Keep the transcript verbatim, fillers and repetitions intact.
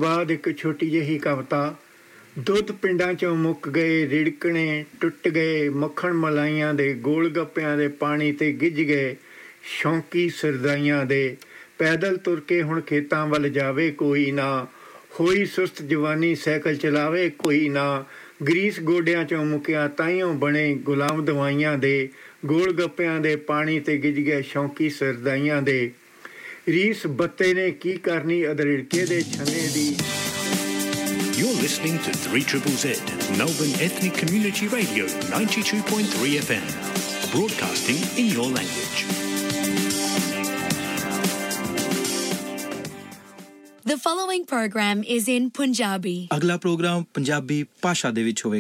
ਬਾਅਦ ਇੱਕ ਛੋਟੀ ਜਿਹੀ ਕਵਿਤਾ। ਦੁੱਧ ਪਿੰਡਾਂ 'ਚੋਂ ਮੁੱਕ ਗਏ, ਰਿੜਕਣੇ ਟੁੱਟ ਗਏ, ਮੱਖਣ ਮਲਾਈਆਂ ਦੇ, ਗੋਲ ਗੱਪਿਆਂ ਦੇ ਪਾਣੀ 'ਤੇ ਗਿੱਝ ਗਏ, ਸ਼ੌਂਕੀ ਸਰਦਾਈਆਂ ਦੇ। ਪੈਦਲ ਤੁਰ ਕੇ ਹੁਣ ਖੇਤਾਂ ਵੱਲ ਜਾਵੇ ਕੋਈ ਨਾ, ਹੋਈ ਸੁਸਤ ਜਵਾਨੀ ਸਾਈਕਲ ਚਲਾਵੇ ਕੋਈ ਨਾ। ਗਰੀਸ ਗੋਡਿਆਂ 'ਚੋਂ ਮੁੱਕਿਆ ਤਾਈਓਂ ਬਣੇ ਗੁਲਾਮ ਦਵਾਈਆਂ ਦੇ, ਗੋਲ ਗੱਪਿਆਂ ਦੇ ਪਾਣੀ 'ਤੇ ਗਿੱਝ ਗਏ, ਸ਼ੌਂਕੀ ਸਰਦਾਈਆਂ ਦੇ। ਰੀਸ ਬੱਤੇ ਨੇ ਕੀ ਕਰਨੀ ਅਦਰਿੜਕੇ ਦੇ ਛੰਨੇ ਦੀ। You're listening to three Z Z, Melbourne Ethnic Community Radio, ninety-two point three F M, broadcasting in your language. The following program is in Punjabi. ਅਗਲਾ ਪ੍ਰੋਗਰਾਮ ਪੰਜਾਬੀ ਭਾਸ਼ਾ ਦੇ ਵਿੱਚ ਹੋਵੇਗਾ।